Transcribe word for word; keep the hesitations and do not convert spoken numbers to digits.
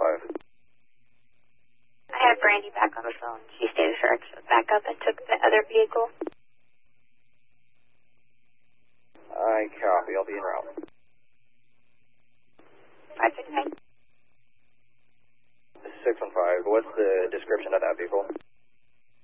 five. I have Brandy back on the phone. She stated her ex back up and took the other vehicle. I copy. I'll be en route. five six nine. six one five. What's the description of that vehicle?